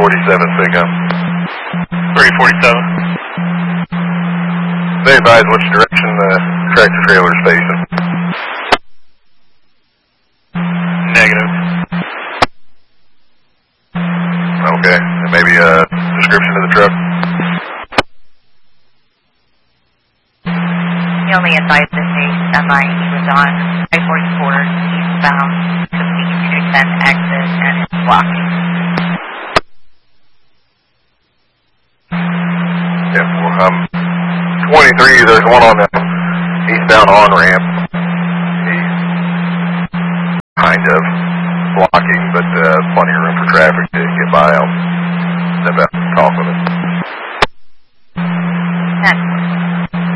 3047 pickup. 3047. They advise which direction the tractor trailer is facing. Negative. Okay, and maybe a description of the truck. He only advised the semi he was on I-44 eastbound to B210 exit and it's blocking. Yeah, well, 23, there's one on the eastbound on-ramp. He's kind of blocking, but plenty of room for traffic too.